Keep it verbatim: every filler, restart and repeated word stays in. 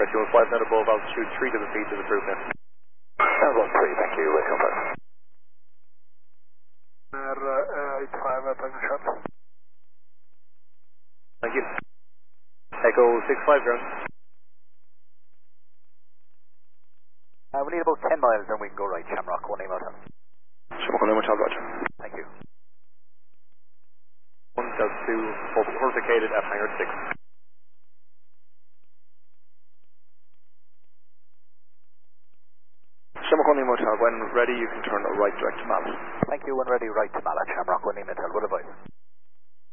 fuel five net above, altitude three to the feet is approved now. Sounds one three, thank you, welcome back. Uh, eight five at time shot. Thank you. Echo six five ground. Uh, we need about ten miles and we can go right, Shamrock, one Lima Hotel. Shamrock, one Lima Hotel, roger. Thank you. one Delta two, fortificated at hangar six. Shamrock, one Lima Hotel, when ready you can turn right direct to Mala. Thank you, when ready, right to Mala, Shamrock, one Lima Hotel, what advice?